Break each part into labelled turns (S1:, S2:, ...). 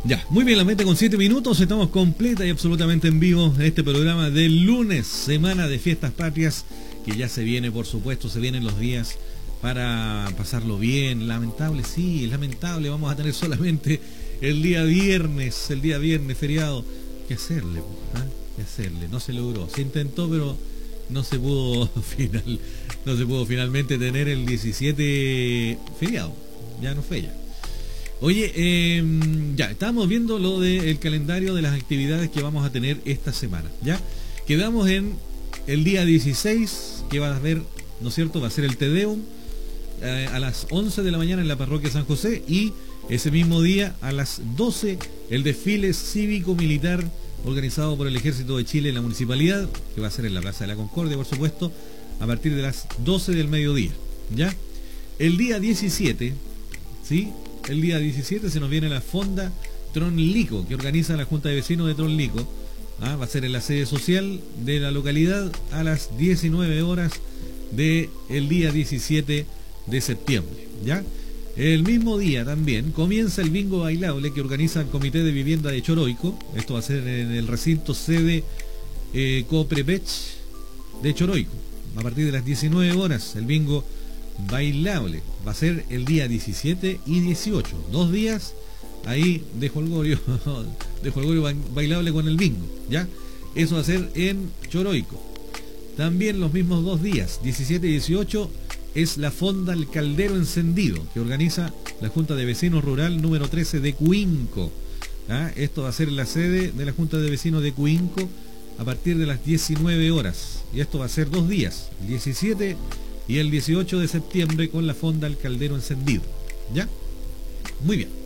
S1: Ya, muy bien, las 20:07, estamos completa y absolutamente en vivo en este programa del lunes, semana de fiestas patrias, que ya se viene, por supuesto, se vienen los días para pasarlo bien. Lamentable, sí, es lamentable, vamos a tener solamente el día viernes feriado. ¿Qué hacerle? ¿Ah? ¿Qué hacerle? No se logró, se intentó, pero no se pudo finalmente tener el 17 feriado, ya no fue ya. Oye, ya, estábamos viendo lo del calendario de las actividades que vamos a tener esta semana, ¿ya? Quedamos en el día 16, que va a haber, ¿no es cierto?, va a ser el Te Deum a las 11 de la mañana en la parroquia San José, y ese mismo día a las 12 el desfile cívico-militar organizado por el Ejército de Chile en la municipalidad, que va a ser en la Plaza de la Concordia, por supuesto, a partir de las 12 del mediodía, ¿ya? El día 17, ¿sí?, el día 17 se nos viene la Fonda Tronlico, que organiza la Junta de Vecinos de Tronlico. Va a ser en la sede social de la localidad a las 19 horas del día 17 de septiembre, ¿ya? El mismo día también comienza el bingo bailable que organiza el Comité de Vivienda de Choroico. Esto va a ser en el recinto sede Coprepech de Choroico. A partir de las 19 horas el bingo bailable va a ser el día 17 y 18, 2 días ahí de jolgorio bailable con el bingo, ¿ya? Eso va a ser en Choroico. También los mismos 2 días, 17 y 18, es la Fonda El Caldero Encendido, que organiza la Junta de Vecinos Rural número 13 de Cuinco. Esto va a ser en la sede de la Junta de Vecinos de Cuinco a partir de las 19 horas. Y esto va a ser 2 días, el 17 y el 18 de septiembre, con la Fonda El Caldero Encendido, ¿ya? Muy bien.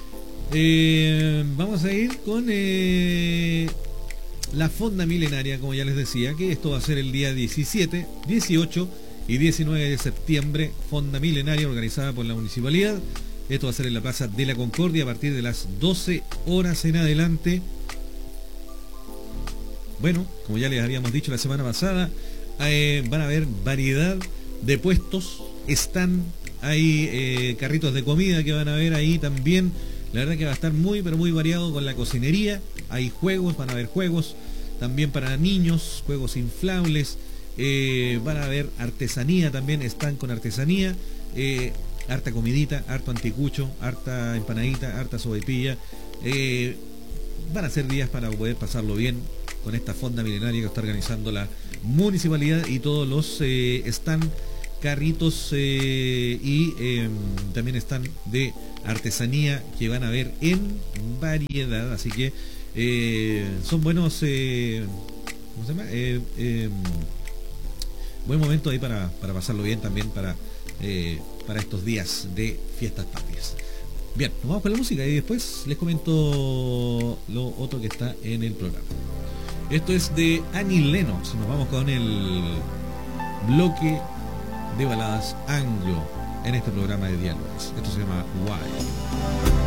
S1: Vamos a ir con la Fonda Milenaria, como ya les decía, que esto va a ser el día 17, 18 y 19 de septiembre. Fonda Milenaria organizada por la municipalidad. Esto va a ser en la Plaza de la Concordia a partir de las 12 horas en adelante. Bueno, como ya les habíamos dicho la semana pasada, van a haber variedad de puestos, están hay carritos de comida que van a ver ahí también. La verdad que va a estar muy pero muy variado con la cocinería. Hay juegos, van a haber juegos también para niños, juegos inflables, van a haber artesanía también, están con artesanía, harta comidita, harto anticucho, harta empanadita, harta sopaipilla. Van a ser días para poder pasarlo bien con esta Fonda Milenaria que está organizando la municipalidad, y todos los están carritos y también están de artesanía que van a ver en variedad. Así que son buenos, ¿cómo se llama? Buen momento ahí para pasarlo bien también para estos días de fiestas patrias. Bien, nos vamos con la música y después les comento lo otro que está en el programa. Esto es de Annie Lennox. Nos vamos con el bloque de baladas anglo en este programa de diálogos. Esto se llama Why.